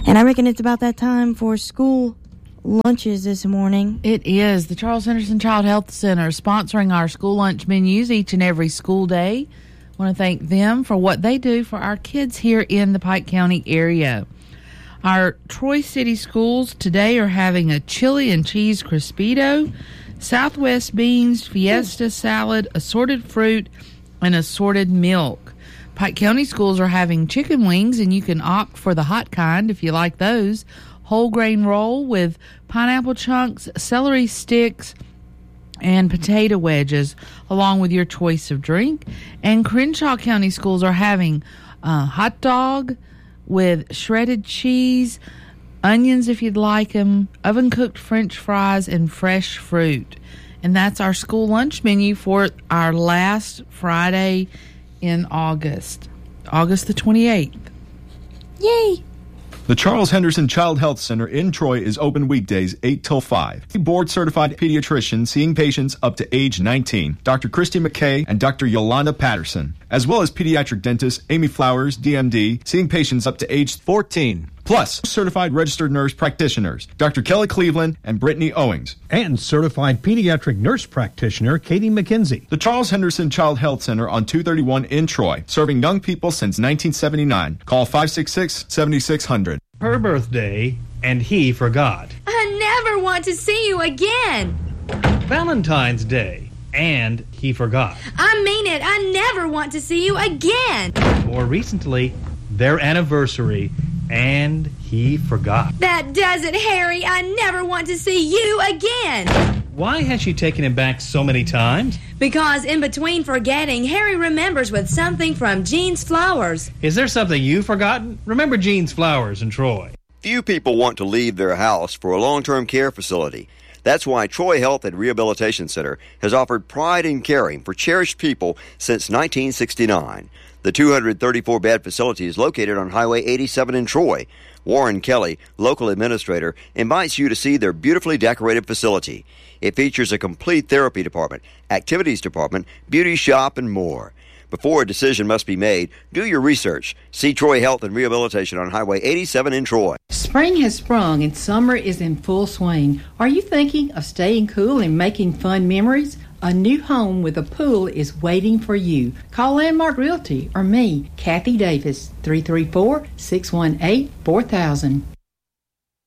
And I reckon it's about that time for school lunches this morning. It is. The Charles Henderson Child Health Center sponsoring our school lunch menus each and every school day. I want to thank them for what they do for our kids here in the Pike County area. Our Troy City schools today are having a chili and cheese crispito, Southwest beans, fiesta salad, assorted fruit, and assorted milk. Pike County schools are having chicken wings, and you can opt for the hot kind if you like those. Whole grain roll with pineapple chunks, celery sticks, and potato wedges, along with your choice of drink. And Crenshaw County schools are having a hot dog with shredded cheese, onions if you'd like them, oven-cooked French fries, and fresh fruit. And that's our school lunch menu for our last Friday in August the 28th. Yay! The Charles Henderson Child Health Center in Troy is open weekdays 8 till 5. Board-certified pediatrician seeing patients up to age 19, Dr. Christy McKay and Dr. Yolanda Patterson, as well as pediatric dentist Amy Flowers, DMD, seeing patients up to age 14. Plus, certified registered nurse practitioners, Dr. Kelly Cleveland and Brittany Owings. And certified pediatric nurse practitioner, Katie McKenzie. The Charles Henderson Child Health Center on 231 in Troy, serving young people since 1979. Call 566-7600. Her birthday, and he forgot. I never want to see you again. Valentine's Day, and he forgot. I mean it. I never want to see you again. More recently, their anniversary, and he forgot. That does it, Harry. I never want to see you again. Why has she taken him back so many times? Because in between forgetting, Harry remembers with something from Jean's Flowers. Is there something you've forgotten? Remember Jean's Flowers in Troy. Few people want to leave their house for a long-term care facility. That's why Troy Health and Rehabilitation Center has offered pride in caring for cherished people since 1969. The 234-bed facility is located on Highway 87 in Troy. Warren Kelly, local administrator, invites you to see their beautifully decorated facility. It features a complete therapy department, activities department, beauty shop, and more. Before a decision must be made, do your research. See Troy Health and Rehabilitation on Highway 87 in Troy. Spring has sprung and summer is in full swing. Are you thinking of staying cool and making fun memories? A new home with a pool is waiting for you. Call Landmark Realty or me, Kathy Davis, 334-618-4000.